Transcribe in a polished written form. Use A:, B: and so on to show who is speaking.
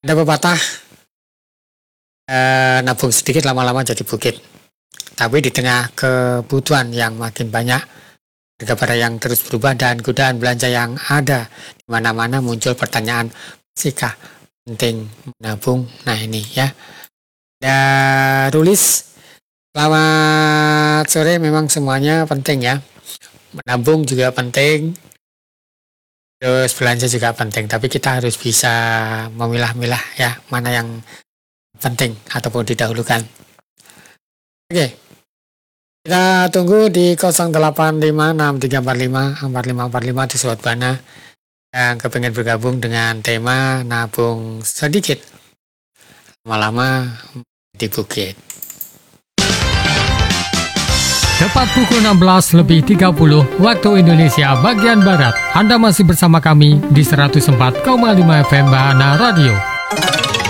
A: Ada pepatah, nabung sedikit lama-lama jadi bukit. Tapi di tengah kebutuhan yang makin banyak, harga barang yang terus berubah dan godaan belanja yang ada di mana-mana, muncul pertanyaan, masihkah penting menabung? Nah ini ya. Dan Rulis, selamat sore. Memang semuanya penting ya. Menabung juga penting, terus belanja juga penting. Tapi kita harus bisa memilah-milah ya, mana yang penting ataupun didahulukan. Oke, kita tunggu di 085634545445 di Sobat Bana yang kepengen bergabung dengan tema nabung sedikit lama-lama di bukit.
B: Tepat pukul 16:30 waktu Indonesia bagian Barat. Anda masih bersama kami di 104,5 FM Bahana Radio.